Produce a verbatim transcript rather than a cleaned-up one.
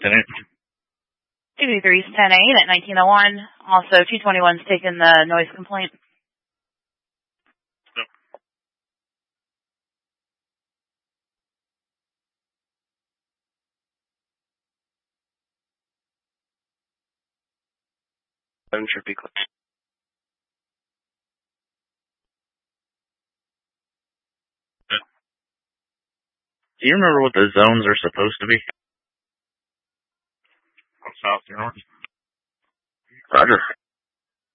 ten eight. two two three is ten eight at nineteen oh one. Also, two twenty-one's taken the noise complaint. Yep. Phone should be closed. Do you remember what the zones are supposed to be? South, north. Roger.